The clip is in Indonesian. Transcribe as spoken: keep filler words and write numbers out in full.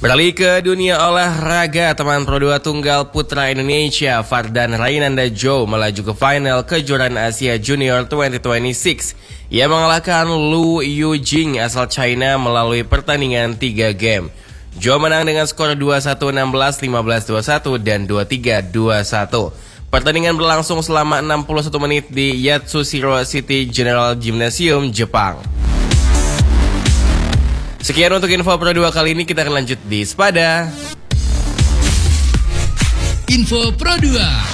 Beralih ke dunia olahraga, teman Pro dua Tunggal Putra Indonesia Fardan Rainanda Joe melaju ke final kejuaraan Asia Junior dua ribu dua puluh enam. Ia mengalahkan Lu Yujing asal China melalui pertandingan tiga game. Joe menang dengan skor dua puluh satu enam belas, lima belas dua puluh satu, dan dua puluh tiga dua puluh satu. Pertandingan berlangsung selama enam puluh satu menit di Yatsushiro City General Gymnasium, Jepang. Sekian untuk info Pro dua kali ini, kita akan lanjut di Spada. Info Pro dua.